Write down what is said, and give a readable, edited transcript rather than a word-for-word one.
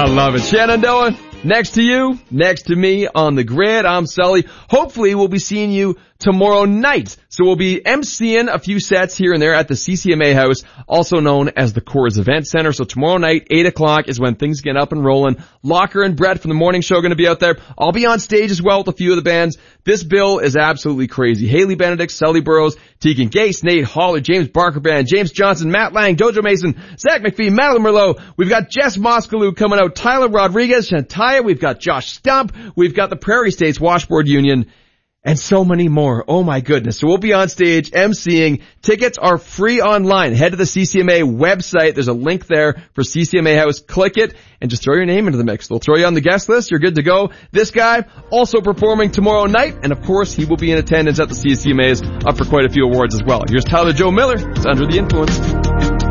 love it. Shenandoah, next to you, next to me on the grid. I'm Sully. Hopefully we'll be seeing you tomorrow night. So we'll be emceeing a few sets here and there at the CCMA House, also known as the Coors Event Center. So tomorrow night, 8 o'clock is when things get up and rolling. Locker and Brett from the morning show are going to be out there. I'll be on stage as well with a few of the bands. This bill is absolutely crazy. Haley Benedict, Sully Burrows, Tegan Gase, Nate Holler, James Barker Band, James Johnson, Matt Lang, Dojo Mason, Zach McPhee, Madeline Merlot. We've got Jess Moskaloo coming out, Tyler Rodriguez, Shantaya. We've got Josh Stump. We've got the Prairie States Washboard Union. And so many more. Oh my goodness. So we'll be on stage emceeing. Tickets are free online. Head to the CCMA website. There's a link there for CCMA House. Click it and just throw your name into the mix. They'll throw you on the guest list. You're good to go. This guy also performing tomorrow night. And of course, he will be in attendance at the CCMAs, up for quite a few awards as well. Here's Tyler Joe Miller. It's Under the Influence.